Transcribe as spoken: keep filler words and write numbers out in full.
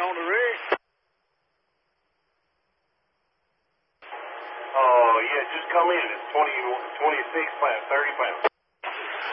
on the rig? Oh, uh, yeah, just come in. It's twenty, twenty-six pounds, thirty pounds.